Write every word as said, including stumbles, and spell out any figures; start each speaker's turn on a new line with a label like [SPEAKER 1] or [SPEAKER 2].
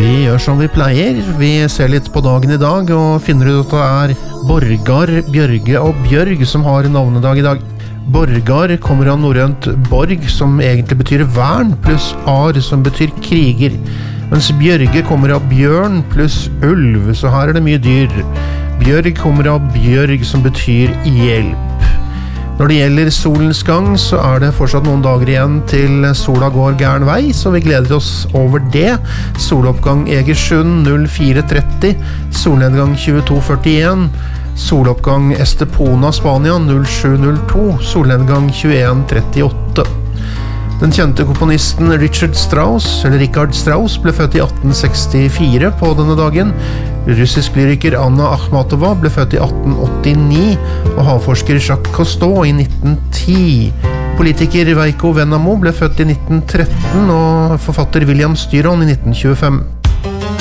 [SPEAKER 1] Vi gjør som vi pleier. Vi ser litt på dagen i dag og finner ut at det er Borgar, Bjørge og Bjørg som har navnedag i dag. Borgar kommer av norrønt borg, som egentlig betyr vern, pluss ar, som betyr kriger. Mens Bjørge kommer av bjørn pluss ulv, så her er det mye dyr. Bjørg kommer av bjørg, som betyr hjelp. Når det gjelder solens gang, så er det fortsatt noen dager igjen til sola går gæren vei, så vi gleder oss over det. Soloppgang Egersund null fire tretti, solnedgang tjueto førtien, soloppgang Estepona, Spania null sju null to, solnedgang tjueen trettiåtte. Den kjente komponisten Richard Strauss, eller Richard Strauss, ble født i atten sekstifire på denne dagen. Russisk lyriker Anna Akhmatova ble født i atten åttini, og havforsker Jacques Cousteau i nitten ti. Politiker Veiko Vennamo ble født i nitten tretten, og forfatter William Styron i nitten tjuefem.